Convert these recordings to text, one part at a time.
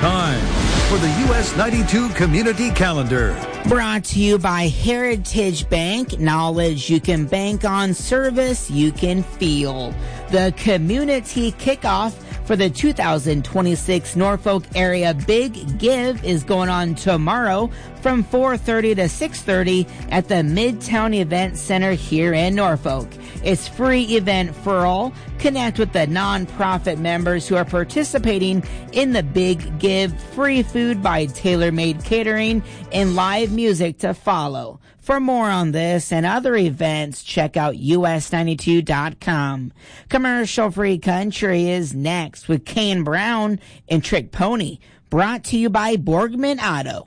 Time for the US 92 Community Calendar. Brought to you by Heritage Bank. Knowledge you can bank on, service you can feel. The community kickoff for the 2026 Norfolk Area Big Give is going on tomorrow from 4:30 to 6:30 at the Midtown Event Center here in Norfolk. It's free event for all. Connect with the nonprofit members who are participating in the Big Give. Free food by Tailor Made Catering and live music to follow. For more on this and other events, check out us92.com. Commercial-free country is next with Kane Brown and Trick Pony. Brought to you by Borgman Auto.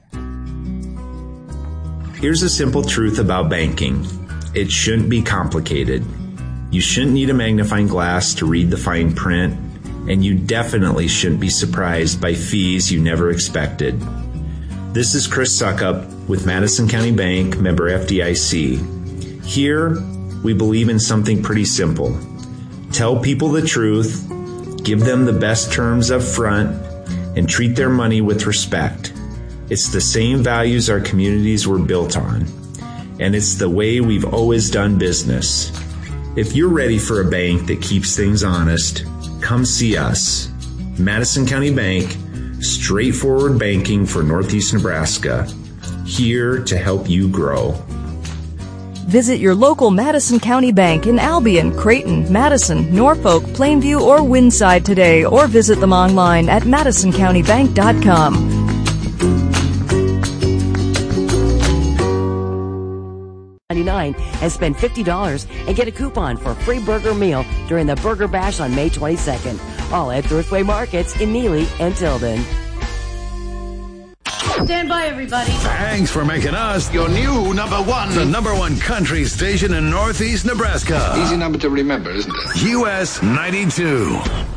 Here's a simple truth about banking. It shouldn't be complicated. You shouldn't need a magnifying glass to read the fine print, and you definitely shouldn't be surprised by fees you never expected. This is Chris Suckup with Madison County Bank, member FDIC. Here, we believe in something pretty simple. Tell people the truth, give them the best terms up front, and treat their money with respect. It's the same values our communities were built on, and it's the way we've always done business. If you're ready for a bank that keeps things honest, come see us. Madison County Bank, straightforward banking for Northeast Nebraska. Here to help you grow. Visit your local Madison County Bank in Albion, Creighton, Madison, Norfolk, Plainview, or Winside today, or visit them online at madisoncountybank.com. And spend $50 and get a coupon for a free burger meal during the Burger Bash on May 22nd. All at Thriftway Markets in Neely and Tilden. Stand by, everybody. Thanks for making us your new number one. The number one country station in Northeast Nebraska. Easy number to remember, isn't it? US 92.